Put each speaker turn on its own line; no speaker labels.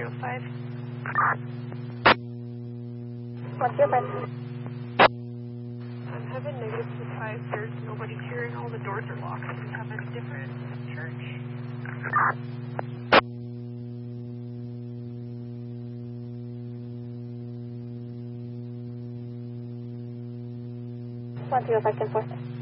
105.
105.
I'm having -5. There's nobody here and all the doors are locked. We have a different church.
105, 10-4.